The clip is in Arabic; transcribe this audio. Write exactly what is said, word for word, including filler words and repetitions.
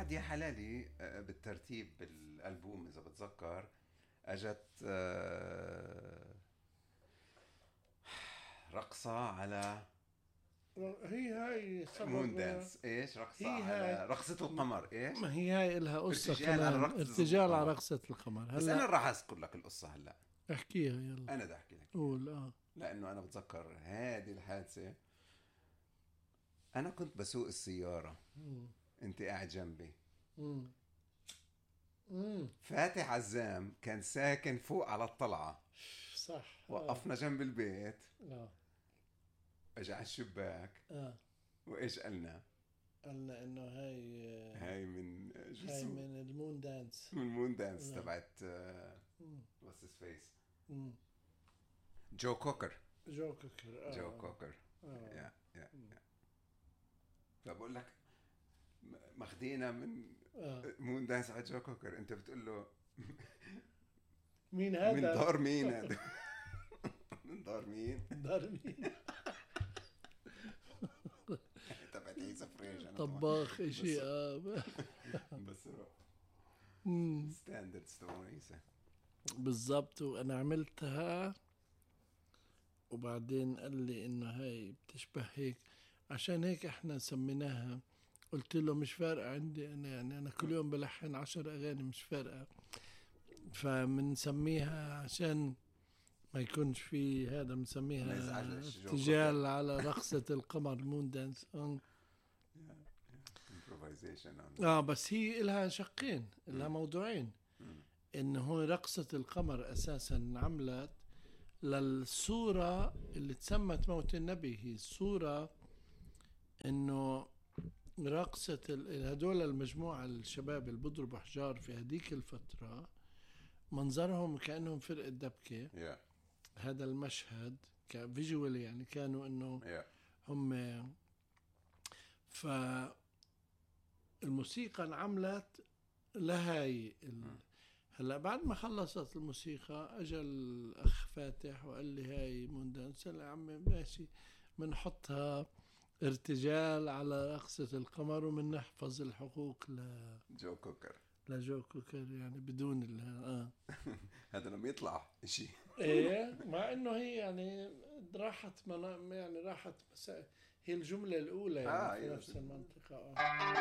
بعد يا حلالي آه، بالترتيب بالألبوم إذا بتذكر أجت آه، رقصة على هي هاي مون سبب. دانس، إيش رقصة هي هاي على رقصة القمر، إيش ما هي هاي إلها قصة ارتجال على كمان، رقصة ارتجال على القمر. رقصة القمر. بس أنا هلا راح أذكر لك القصة هلأ. احكيها يلا. أنا بدي أحكي لك إياها قول. اه لأنه أنا بتذكر هذه الحادثة. أنا كنت بسوق السيارة، مم. أنت قاعد جنبي. مم. مم. فاتح عزام كان ساكن فوق على الطلعة. صح. اه وقفنا جنب البيت، اه اجى على الشباك اه وايش قالنا؟ قلنا انه هاي هاي من هاي جسم من المون دانس. من المون دانس نعم. تبعت مم. واتس هيز فيس، مم. جو كوكر. جو كوكر. اه جو كوكر. اه يا يا يا فبقول لك م- ماخدينا من اه مون دانس على جو كوكر. انت بتقول له مين من هذا؟ دار مين هذا؟ من دار مين؟ دار مين؟ تبعت عيسى فريج. انا طبعا طباخ اشي. بس اه بس روح مم. ستاندردز تبع عيسى. بالضبط. وانا عملتها وبعدين قال لي انه هاي بتشبه هيك، عشان هيك احنا سميناها. قلت له مش فارقة عندي انا، يعني انا كل يوم بلحن عشر اغاني مش فارقة، فمنسميها عشان ما يكونش في هذا، ما مسميها يزعجش جو ارتجال كوكر. على رقصة القمر، مون دانس. اه improvisation on آه، بس هي إلها شقين، إلها مم. موضوعين. مم. إنه هو رقصة القمر أساسا عملت للصورة اللي تسمت موت النبي. هي الصورة إنه رقصة ال- هدول المجموعة الشباب اللي بيضربوا حجار في هديك الفترة، منظرهم كأنهم فرقة دبكة. yeah هذا المشهد كفيجوال يعني كانوا إنه yeah هم. فالموسيقى انعملت لهاي ال... مم. هلا بعد ما خلصت الموسيقى اجى الاخ فاتح وقال لي هاي موندانس. يا عمي ماشي، بنحطها ارتجال على رقصة القمر ومنحفظ الحقوق ل... جو كوكر. لجو كوكر، يعني بدون ال... اه هذا لما يطلع شيء. ايه، مع انه هي يعني راحت منا... يعني راحت مسا... هي الجملة الاولى يعني اه في ايوه نفس المنطقة. اه